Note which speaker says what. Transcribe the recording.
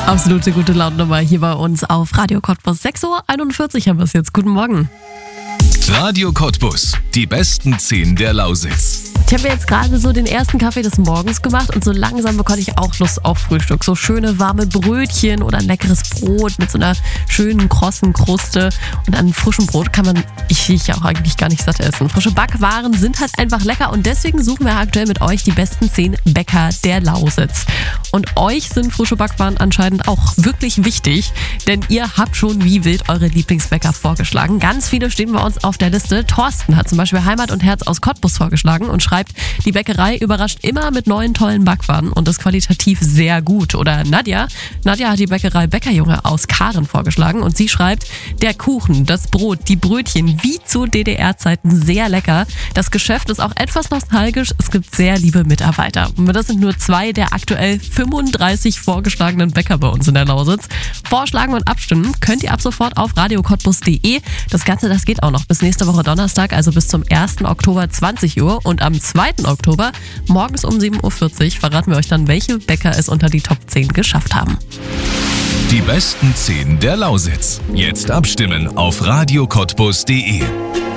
Speaker 1: Absolute gute Laune hier bei uns auf Radio Cottbus. 6.41 Uhr haben wir es jetzt. Guten Morgen.
Speaker 2: Radio Cottbus, die besten 10 der Lausitz.
Speaker 1: Ich habe mir jetzt gerade so den ersten Kaffee des Morgens gemacht und so langsam bekomme ich auch Lust auf Frühstück. So schöne warme Brötchen oder ein leckeres Brot mit so einer schönen krossen Kruste. Und an frischem Brot kann man, ich ja auch eigentlich gar nicht satt essen. Frische Backwaren sind halt einfach lecker und deswegen suchen wir aktuell mit euch die besten 10 Bäcker der Lausitz. Und euch sind frische Backwaren anscheinend auch wirklich wichtig, denn ihr habt schon wie wild eure Lieblingsbäcker vorgeschlagen. Ganz viele stehen bei uns auf der Liste. Thorsten hat zum Beispiel Heimat und Herz aus Cottbus vorgeschlagen und schreibt, die Bäckerei überrascht immer mit neuen tollen Backwaren und ist qualitativ sehr gut. Oder Nadja hat die Bäckerei Bäckerjunge aus Karen vorgeschlagen und sie schreibt, der Kuchen, das Brot, die Brötchen wie zu DDR-Zeiten sehr lecker. Das Geschäft ist auch etwas nostalgisch, es gibt sehr liebe Mitarbeiter. Und das sind nur 2 der aktuell 35 vorgeschlagenen Bäcker bei uns in der Lausitz. Vorschlagen und abstimmen könnt ihr ab sofort auf radiocottbus.de. Das Ganze, das geht auch noch bis nächste Woche Donnerstag, also bis zum 1. Oktober 20 Uhr und am 2. Oktober morgens um 7.40 Uhr verraten wir euch dann, welche Bäcker es unter die Top 10 geschafft haben.
Speaker 2: Die besten 10 der Lausitz. Jetzt abstimmen auf radiocottbus.de.